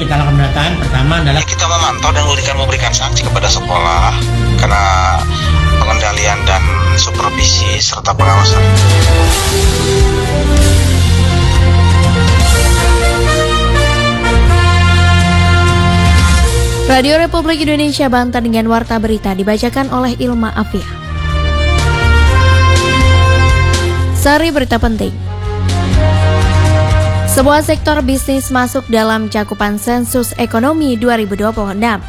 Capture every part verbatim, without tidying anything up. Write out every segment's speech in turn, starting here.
kita lakukan pendataan pertama adalah kita memantau dan memberikan memberikan sanksi kepada sekolah karena pengendalian dan supervisi serta pengawasan. Radio Republik Indonesia Banten dengan Warta Berita dibacakan oleh Ilma Afia. Sari berita penting. Sebuah sektor bisnis masuk dalam cakupan sensus ekonomi dua ribu dua puluh enam.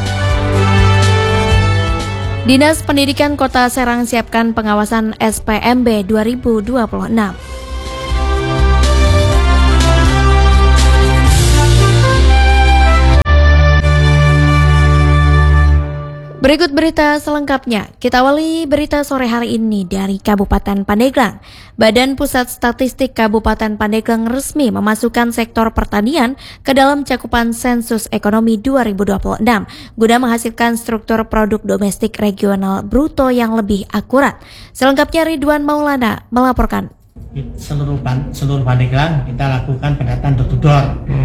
Dinas Pendidikan Kota Serang siapkan pengawasan S P M B dua ribu dua puluh enam. Berikut berita selengkapnya. Kita awali berita sore hari ini dari Kabupaten Pandeglang. Badan Pusat Statistik Kabupaten Pandeglang resmi memasukkan sektor pertanian ke dalam cakupan sensus ekonomi dua ribu dua puluh enam guna menghasilkan struktur produk domestik regional bruto yang lebih akurat. Selengkapnya Ridwan Maulana melaporkan. Seluruh seluruh Pandeglang kita lakukan pendataan door to door.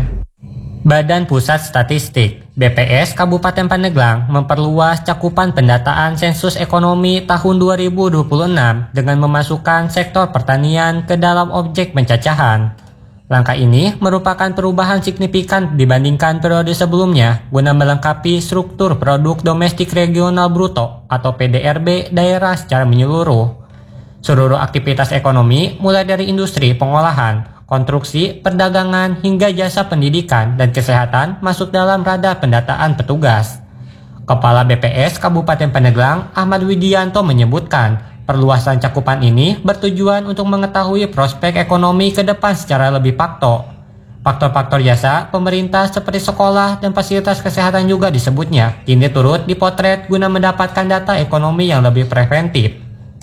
Badan Pusat Statistik B P S Kabupaten Pandeglang memperluas cakupan pendataan sensus ekonomi tahun dua ribu dua puluh enam dengan memasukkan sektor pertanian ke dalam objek pencacahan. Langkah ini merupakan perubahan signifikan dibandingkan periode sebelumnya guna melengkapi struktur produk domestik regional bruto atau P D R B daerah secara menyeluruh. Seluruh aktivitas ekonomi mulai dari industri pengolahan, konstruksi, perdagangan, hingga jasa pendidikan dan kesehatan masuk dalam radar pendataan petugas. Kepala B P S Kabupaten Pandeglang, Ahmad Widianto menyebutkan, perluasan cakupan ini bertujuan untuk mengetahui prospek ekonomi ke depan secara lebih pakto. Faktor-faktor jasa pemerintah seperti sekolah dan fasilitas kesehatan juga disebutnya, kini turut dipotret guna mendapatkan data ekonomi yang lebih preventif.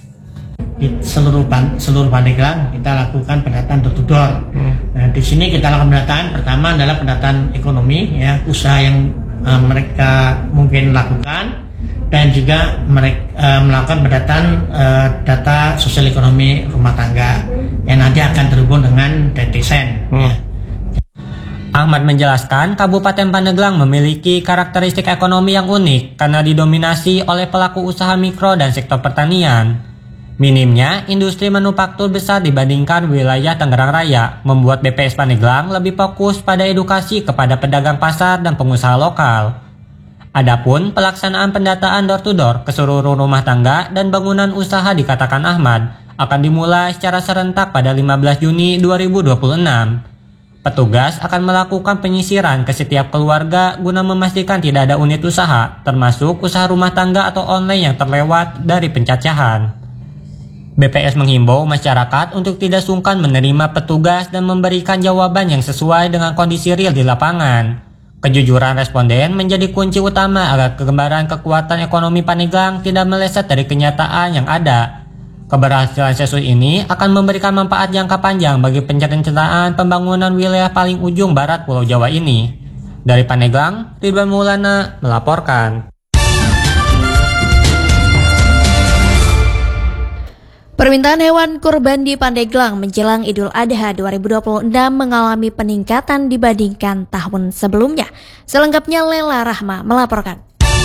Di seluruh seluruh Pandeglang kita lakukan pendataan door to door. Hmm. Nah, di sini kita lakukan pendataan pertama adalah pendataan ekonomi, ya, usaha yang uh, mereka mungkin lakukan, dan juga mereka uh, melakukan pendataan uh, data sosial ekonomi rumah tangga yang nanti akan terhubung dengan netizen. Hmm. Ya. Ahmad menjelaskan Kabupaten Pandeglang memiliki karakteristik ekonomi yang unik karena didominasi oleh pelaku usaha mikro dan sektor pertanian. Minimnya industri manufaktur besar dibandingkan wilayah Tangerang Raya membuat B P S Pandeglang lebih fokus pada edukasi kepada pedagang pasar dan pengusaha lokal. Adapun pelaksanaan pendataan door to door ke seluruh rumah tangga dan bangunan usaha dikatakan Ahmad akan dimulai secara serentak pada lima belas Juni dua ribu dua puluh enam. Petugas akan melakukan penyisiran ke setiap keluarga guna memastikan tidak ada unit usaha, termasuk usaha rumah tangga atau online yang terlewat dari pencacahan. B P S menghimbau masyarakat untuk tidak sungkan menerima petugas dan memberikan jawaban yang sesuai dengan kondisi real di lapangan. Kejujuran responden menjadi kunci utama agar kegembaran kekuatan ekonomi Pandeglang tidak meleset dari kenyataan yang ada. Keberhasilan sensus ini akan memberikan manfaat jangka panjang bagi perencanaan pembangunan wilayah paling ujung barat Pulau Jawa ini. Dari Pandeglang, Ridwan Maulana melaporkan. Permintaan hewan kurban di Pandeglang menjelang Idul Adha dua ribu dua puluh enam mengalami peningkatan dibandingkan tahun sebelumnya. Selengkapnya Lela Rahma melaporkan.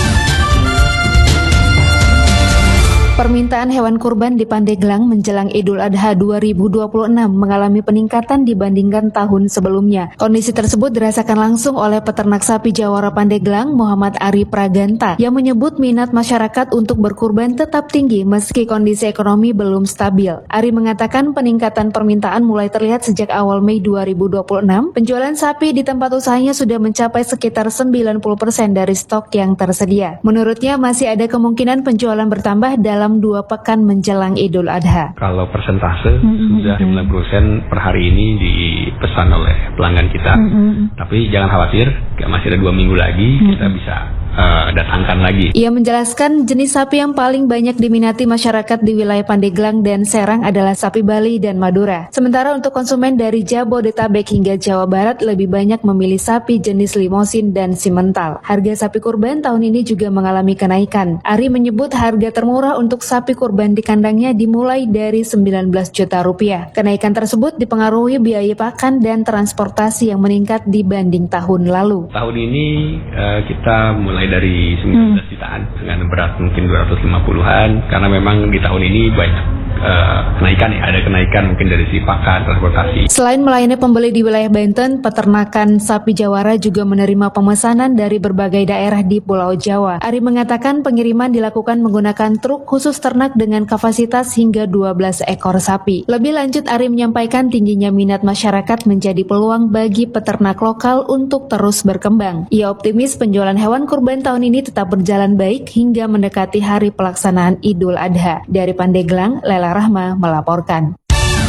Permintaan hewan kurban di Pandeglang menjelang Idul Adha dua ribu dua puluh enam mengalami peningkatan dibandingkan tahun sebelumnya. Kondisi tersebut dirasakan langsung oleh peternak sapi Jawara Pandeglang, Muhammad Ari Praganta, yang menyebut minat masyarakat untuk berkurban tetap tinggi meski kondisi ekonomi belum stabil. Ari mengatakan peningkatan permintaan mulai terlihat sejak awal Mei dua ribu dua puluh enam. Penjualan sapi di tempat usahanya sudah mencapai sekitar sembilan puluh persen dari stok yang tersedia. Menurutnya masih ada kemungkinan penjualan bertambah dalam dua pekan menjelang Idul Adha. Kalau persentase mm-hmm. sudah sembilan puluh persen per hari ini dipesan oleh pelanggan kita. Mm-hmm. Tapi jangan khawatir, masih ada dua minggu lagi mm-hmm. kita bisa uh, datangkan lagi. Ia menjelaskan jenis sapi yang paling banyak diminati masyarakat di wilayah Pandeglang dan Serang adalah sapi Bali dan Madura. Sementara untuk konsumen dari Jabodetabek hingga Jawa Barat lebih banyak memilih sapi jenis limosin dan simental. Harga sapi kurban tahun ini juga mengalami kenaikan. Ari menyebut harga termurah untuk sapi kurban di kandangnya dimulai dari sembilan belas juta rupiah. Kenaikan tersebut dipengaruhi biaya pakan dan transportasi yang meningkat dibanding tahun lalu. Tahun ini uh, kita mulai dari sembilan belas jutaan dengan berat mungkin dua ratus lima puluhan karena memang di tahun ini banyak uh, kenaikan ya, ada kenaikan mungkin dari sisi pakan, transportasi. Selain melayani pembeli di wilayah Banten, peternakan sapi Jawara juga menerima pemesanan dari berbagai daerah di Pulau Jawa. Ari mengatakan pengiriman dilakukan menggunakan truk khusus ternak dengan kapasitas hingga dua belas ekor sapi. Lebih lanjut, Ari menyampaikan tingginya minat masyarakat menjadi peluang bagi peternak lokal untuk terus berkembang. Ia optimis penjualan hewan kurban tahun ini tetap berjalan baik hingga mendekati hari pelaksanaan Idul Adha. Dari Pandeglang, Lela Rahma melaporkan.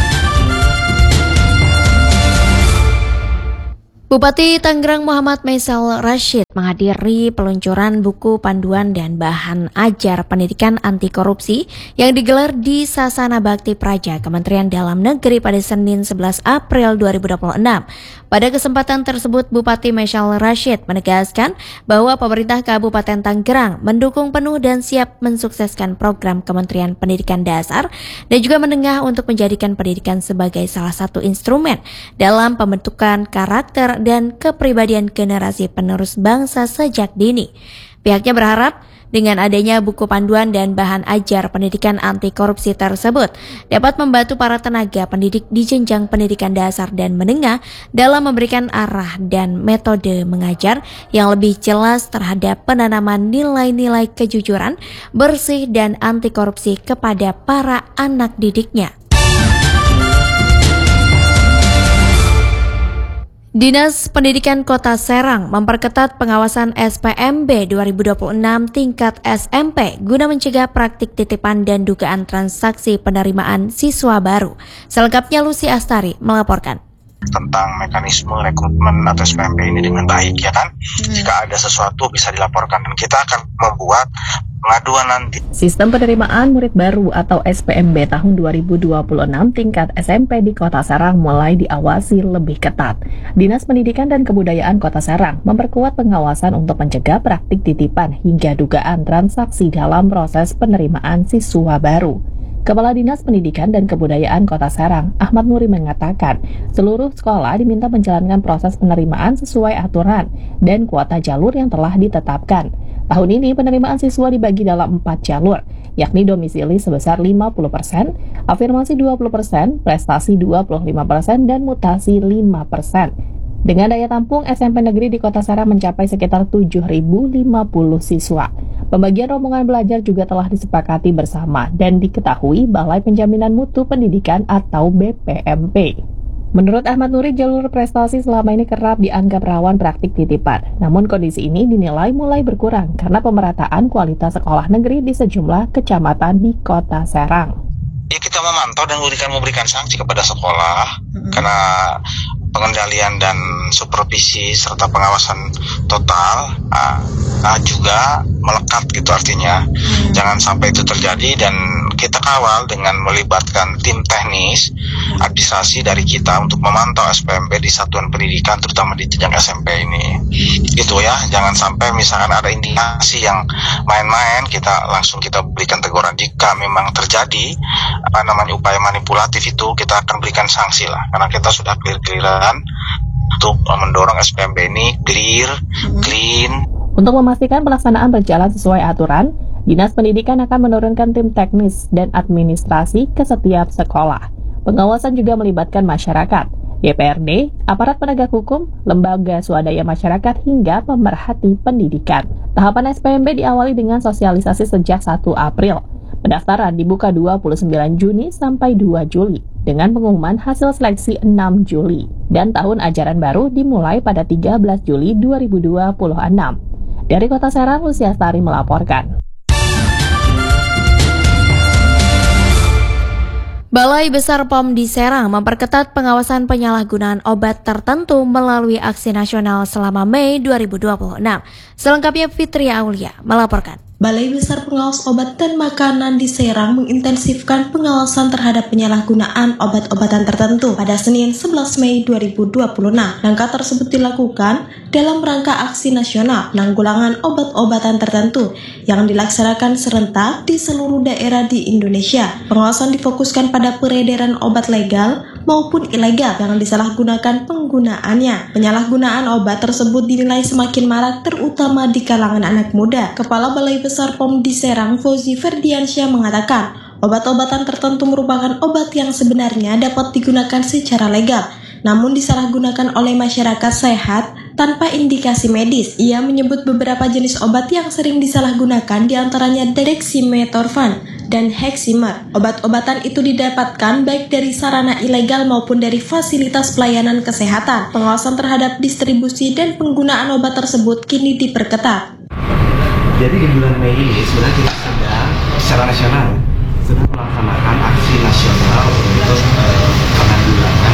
Bupati Tangerang Muhammad Maisal Rashid menghadiri peluncuran buku panduan dan bahan ajar pendidikan anti korupsi yang digelar di Sasana Bakti Praja Kementerian Dalam Negeri pada Senin sebelas April dua ribu dua puluh enam. Pada kesempatan tersebut, Bupati Maisal Rashid menegaskan bahwa pemerintah Kabupaten Tangerang mendukung penuh dan siap mensukseskan program Kementerian Pendidikan Dasar dan juga menengah untuk menjadikan pendidikan sebagai salah satu instrumen dalam pembentukan karakter dan kepribadian generasi penerus bangsa sejak dini. Pihaknya berharap dengan adanya buku panduan dan bahan ajar pendidikan anti korupsi tersebut dapat membantu para tenaga pendidik di jenjang pendidikan dasar dan menengah dalam memberikan arah dan metode mengajar yang lebih jelas terhadap penanaman nilai-nilai kejujuran, bersih, dan anti korupsi kepada para anak didiknya. Dinas Pendidikan Kota Serang memperketat pengawasan S P M B dua ribu dua puluh enam tingkat S M P guna mencegah praktik titipan dan dugaan transaksi penerimaan siswa baru. Selengkapnya Lucy Astari melaporkan. Tentang mekanisme rekrutmen atau S P M B ini dengan baik, ya kan? Hmm. Jika ada sesuatu bisa dilaporkan dan kita akan membuat pengaduan nanti. Sistem penerimaan murid baru atau S P M B tahun dua ribu dua puluh enam tingkat S M P di Kota Serang mulai diawasi lebih ketat. Dinas Pendidikan dan Kebudayaan Kota Serang memperkuat pengawasan untuk mencegah praktik titipan hingga dugaan transaksi dalam proses penerimaan siswa baru. Kepala Dinas Pendidikan dan Kebudayaan Kota Serang, Ahmad Nuri mengatakan, seluruh sekolah diminta menjalankan proses penerimaan sesuai aturan dan kuota jalur yang telah ditetapkan. Tahun ini penerimaan siswa dibagi dalam empat jalur, yakni domisili sebesar lima puluh persen, afirmasi dua puluh persen, prestasi dua puluh lima persen, dan mutasi lima persen. Dengan daya tampung, S M P negeri di Kota Serang mencapai sekitar tujuh ribu lima puluh siswa. Pembagian rombongan belajar juga telah disepakati bersama dan diketahui Balai Penjaminan Mutu Pendidikan atau B P M P. Menurut Ahmad Nuri, jalur prestasi selama ini kerap dianggap rawan praktik titipan. Namun kondisi ini dinilai mulai berkurang karena pemerataan kualitas sekolah negeri di sejumlah kecamatan di Kota Serang. Ya, kita memantau dan memberikan memberikan sanksi kepada sekolah mm-hmm. karena pengendalian dan supervisi serta pengawasan total uh, uh, juga melekat gitu, artinya hmm. jangan sampai itu terjadi dan kita kawal dengan melibatkan tim teknis administrasi dari kita untuk memantau S P M B di satuan pendidikan terutama di jenjang S M P ini gitu ya. Jangan sampai misalkan ada indikasi yang main-main, kita langsung kita berikan teguran. Jika memang terjadi apa namanya upaya manipulatif itu kita akan berikan sanksi lah, karena kita sudah clear-clearan untuk mendorong S P M B ini clear, clean. Untuk memastikan pelaksanaan berjalan sesuai aturan, Dinas Pendidikan akan menurunkan tim teknis dan administrasi ke setiap sekolah. Pengawasan juga melibatkan masyarakat, D P R D, aparat penegak hukum, lembaga swadaya masyarakat, hingga pemerhati pendidikan. Tahapan S P M B diawali dengan sosialisasi sejak satu April. Pendaftaran dibuka dua puluh sembilan Juni sampai dua Juli dengan pengumuman hasil seleksi enam Juli dan tahun ajaran baru dimulai pada tiga belas Juli dua ribu dua puluh enam. Dari Kota Serang, Lucy Astari melaporkan. Balai Besar P O M di Serang memperketat pengawasan penyalahgunaan obat tertentu melalui aksi nasional selama Mei dua ribu dua puluh enam. Selengkapnya Fitria Aulia melaporkan. Balai Besar Pengawas Obat dan Makanan di Serang mengintensifkan pengawasan terhadap penyalahgunaan obat-obatan tertentu pada Senin sebelas Mei dua ribu dua puluh enam. Langkah tersebut dilakukan dalam rangka aksi nasional penanggulangan obat-obatan tertentu yang dilaksanakan serentak di seluruh daerah di Indonesia. Pengawasan difokuskan pada peredaran obat legal maupun ilegal yang disalahgunakan penggunaannya. Penyalahgunaan obat tersebut dinilai semakin marak terutama di kalangan anak muda. Kepala Balai Besar P O M di Serang, Fauzi Ferdiansyah mengatakan, obat-obatan tertentu merupakan obat yang sebenarnya dapat digunakan secara legal, namun disalahgunakan oleh masyarakat sehat tanpa indikasi medis. Ia menyebut beberapa jenis obat yang sering disalahgunakan diantaranya dexamethasone dan Heximer. Obat-obatan itu didapatkan baik dari sarana ilegal maupun dari fasilitas pelayanan kesehatan. Pengawasan terhadap distribusi dan penggunaan obat tersebut kini diperketat. Jadi di bulan Mei ini sebenarnya kita sedang secara nasional sedang melaksanakan aksi nasional untuk uh, penanggulangan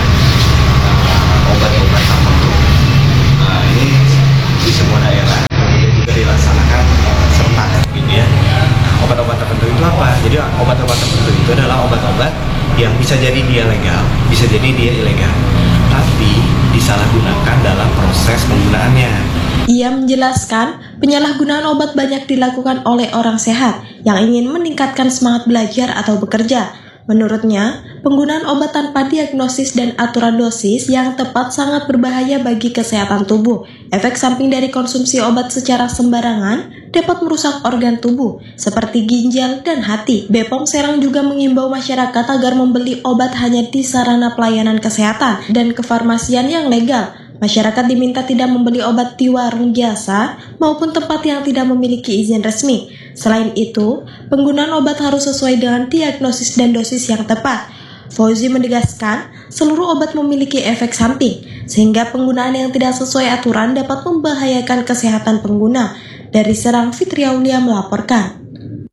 uh, obat-obat tertentu. Uh, ini di semua daerah juga dilaksanakan serentak gitu ya. Obat-obat tertentu itu apa? Jadi obat-obat tertentu itu adalah obat-obat yang bisa jadi dia legal, bisa jadi dia ilegal, tapi disalahgunakan dalam proses penggunaannya. Ia menjelaskan, penyalahgunaan obat banyak dilakukan oleh orang sehat yang ingin meningkatkan semangat belajar atau bekerja. Menurutnya, penggunaan obat tanpa diagnosis dan aturan dosis yang tepat sangat berbahaya bagi kesehatan tubuh. Efek samping dari konsumsi obat secara sembarangan dapat merusak organ tubuh, seperti ginjal dan hati. B P O M Serang juga mengimbau masyarakat agar membeli obat hanya di sarana pelayanan kesehatan dan kefarmasian yang legal. Masyarakat diminta tidak membeli obat di warung jasa maupun tempat yang tidak memiliki izin resmi. Selain itu, penggunaan obat harus sesuai dengan diagnosis dan dosis yang tepat. Fauzi menegaskan, seluruh obat memiliki efek samping, sehingga penggunaan yang tidak sesuai aturan dapat membahayakan kesehatan pengguna. Dari Serang, Fitria Aulia melaporkan.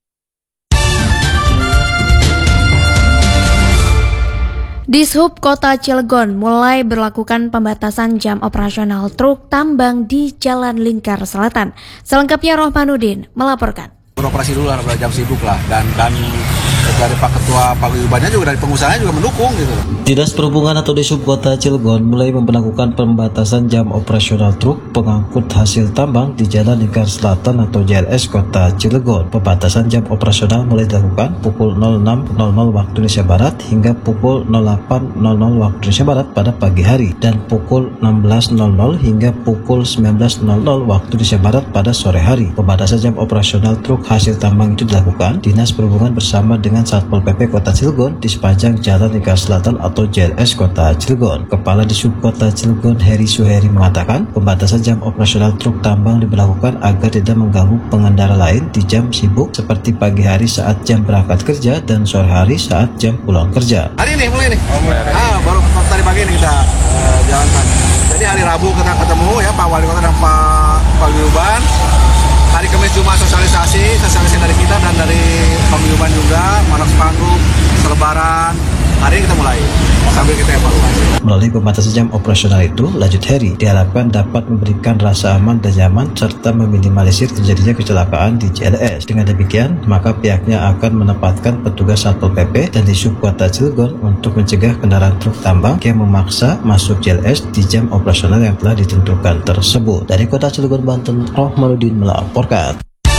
Dishub Kota Cilegon mulai berlakukan pembatasan jam operasional truk tambang di Jalan Lingkar Selatan. Selengkapnya Rohmanuddin melaporkan. Beroperasi dulu lah, jam sibuk lah, dan dan dari Pak Ketua Paguyubannya juga dari pengusahanya juga mendukung gitu. Dinas Perhubungan atau Dishub Kota Cilegon mulai memperlakukan pembatasan jam operasional truk pengangkut hasil tambang di Jalan Lingkar Selatan atau J L S Kota Cilegon. Pembatasan jam operasional mulai dilakukan pukul nol enam nol nol waktu Indonesia Barat hingga pukul nol delapan nol nol waktu Indonesia Barat pada pagi hari dan pukul enam belas nol nol hingga pukul sembilan belas nol nol waktu Indonesia Barat pada sore hari. Pembatasan jam operasional truk hasil tambang itu dilakukan Dinas Perhubungan bersama dengan Satpol P P Kota Cilegon di sepanjang Jalan Lingkar Selatan atau J L S Kota Cilegon. Kepala Dishub Kota Cilegon Heri Suheri mengatakan pembatasan jam operasional truk tambang diberlakukan agar tidak mengganggu pengendara lain di jam sibuk seperti pagi hari saat jam berangkat kerja dan sore hari saat jam pulang kerja. Hari ini mulai nih, ah, baru tadi pagi ini kita uh, jalankan. Jadi hari Rabu kita ketemu ya Pak Wali Kota dan Pak Paguyuban. Hari Kamis Jumat sosialisasi, sosialisasi dari kita dan dari Paguyuban juga, manak spanduk, selebaran. Hari ini kita mulai, sambil kita evaluasi. Melalui pembatasan jam operasional itu, lanjut Heri, diharapkan dapat memberikan rasa aman dan nyaman serta meminimalisir terjadinya kecelakaan di J L S. Dengan demikian, maka pihaknya akan menempatkan petugas Satpol P P dan Dishub Kota Cilegon untuk mencegah kendaraan truk tambang yang memaksa masuk J L S di jam operasional yang telah ditentukan tersebut. Dari Kota Cilegon, Banten, Rohmanuddin melaporkan.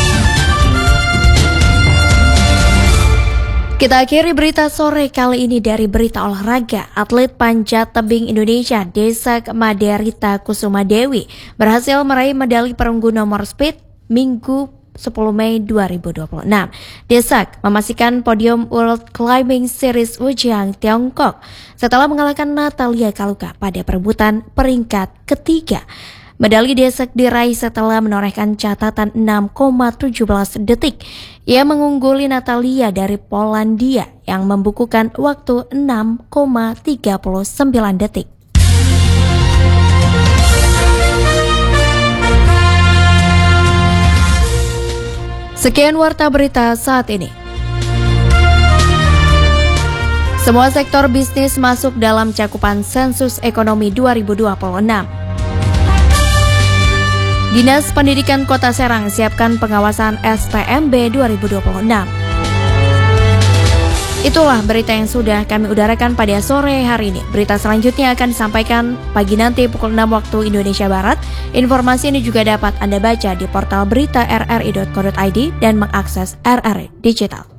Kita akhiri berita sore kali ini dari berita olahraga. Atlet panjat tebing Indonesia Desak Maderita Kusuma Dewi berhasil meraih medali perunggu nomor speed Minggu sepuluh Mei dua ribu dua puluh enam. Desak memastikan podium World Climbing Series Wujiang Tiongkok setelah mengalahkan Natalia Kaluka pada perebutan peringkat ketiga. Medali Desak diraih setelah menorehkan catatan enam koma satu tujuh detik. Ia mengungguli Natalia dari Polandia yang membukukan waktu enam koma tiga sembilan detik. Sekian warta berita saat ini. Semua sektor bisnis masuk dalam cakupan sensus ekonomi dua ribu dua puluh enam. Dinas Pendidikan Kota Serang siapkan pengawasan S P M B dua ribu dua puluh enam. Itulah berita yang sudah kami udarakan pada sore hari ini. Berita selanjutnya akan disampaikan pagi nanti pukul enam waktu Indonesia Barat. Informasi ini juga dapat Anda baca di portal berita r r i dot co dot i d dan mengakses R R I Digital.